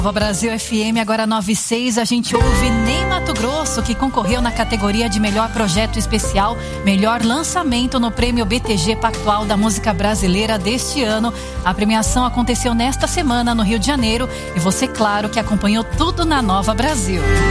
Nova Brasil FM, agora 9:06, a gente ouve Ney Matogrosso, que concorreu na categoria de melhor projeto especial, melhor lançamento no prêmio BTG Pactual da música brasileira deste ano. A premiação aconteceu nesta semana no Rio de Janeiro e você, claro, que acompanhou tudo na Nova Brasil.